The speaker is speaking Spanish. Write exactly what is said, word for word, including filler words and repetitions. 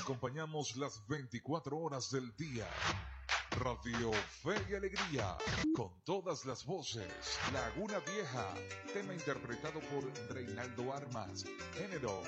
acompañamos las veinticuatro horas del día. Radio Fe y Alegría, con todas las voces. Laguna Vieja, tema interpretado por Reinaldo Armas. Género